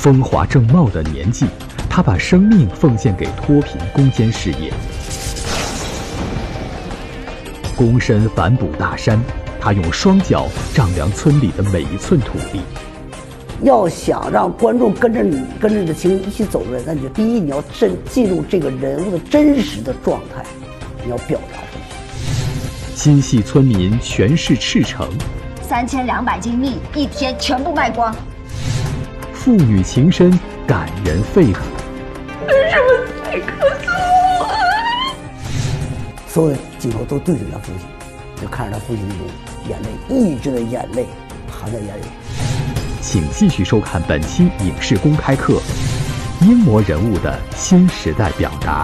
风华正茂的年纪，他把生命奉献给脱贫攻坚事业。躬身反哺大山，他用双脚丈量村里的每一寸土地。 要想让观众跟着你的情绪一起走出来，那你就第一，你要进入这个人物的真实的状态，你要表达出来。 心系村民全市赤诚 ，3200斤蜜一天全部卖光。 父女情深，感人肺腑。 为什么你告诉我？ 所有的镜头都对准他父亲，就看着他父亲那种眼泪，抑制的眼泪含在眼里。 请继续收看本期影视公开课《英模人物的新时代表达》。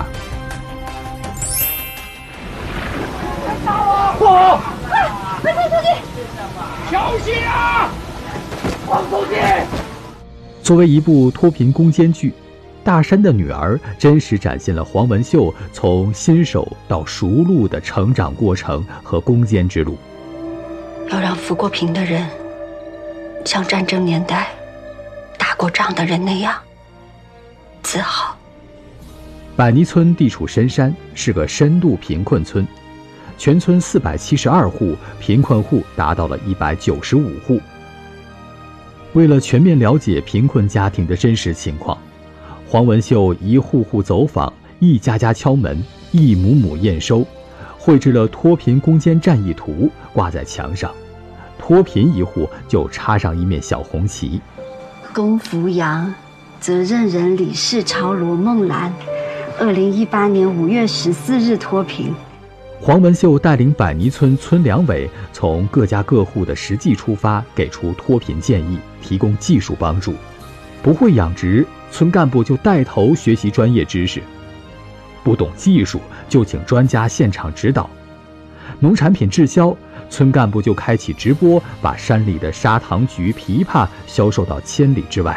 不好！快放出去！小心啊！放出去！ 作为一部脱贫攻坚剧，《大山的女儿》真实展现了黄文秀从新手到熟路的成长过程和攻坚之路。 要让扶过贫的人像战争年代打过仗的人那样自豪。 百泥村地处深山，是个深度贫困村，全村472户，贫困户达到了195户。为了全面了解贫困家庭的真实情况，黄文秀一户户走访，一家家敲门，一亩亩验收，绘制了脱贫攻坚战役图，挂在墙上。脱贫一户就插上一面小红旗。 龚福阳，责任人李世超、罗梦兰，2018年5月14日脱贫。 黄文秀带领百泥村村两委从各家各户的实际出发，给出脱贫建议，提供技术帮助。不会养殖，村干部就带头学习专业知识；不懂技术，就请专家现场指导。农产品滞销，村干部就开启直播，把山里的砂糖橘、枇杷销售到千里之外。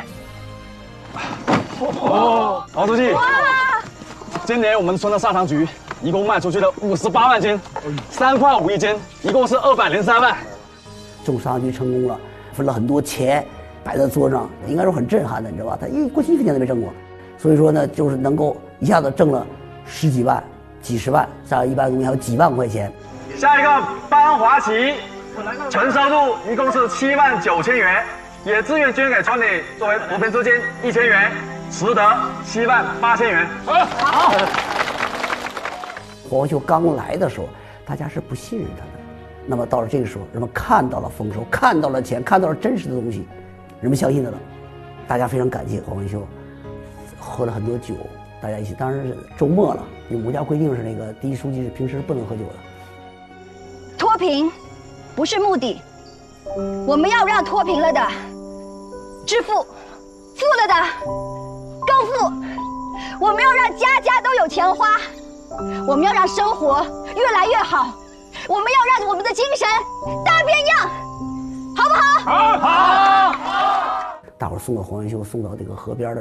黄书记，今年我们村的砂糖橘一共卖出去了58万斤，3块5一斤，一共是203万。 种砂糖橘成功了，分了很多钱摆在桌上，应该说很震撼的，你知道吧？他过去1分钱都没挣过，所以说呢，就是能够一下子挣了10几万、几十万，像一般东西还有几万块钱。 下一个班华旗，纯收入一共是7万9千元，也自愿捐给村里作为扶贫资金1000元，实得7万8千元。好。 黄文秀刚来的时候，大家是不信任他的。那么到了这个时候，人们看到了丰收，看到了钱，看到了真实的东西，人们相信他了。大家非常感谢黄文秀，喝了很多酒，大家一起。当然是周末了，因为我们家规定是那个第一书记是平时不能喝酒的。 脱贫不是目的，我们要让脱贫了的致富，富了的更富。我们要让家家都有钱花，我们要让生活越来越好，我们要让我们的精神大变样，好不好？ 好。 大伙儿送到黄文秀，送到这个河边的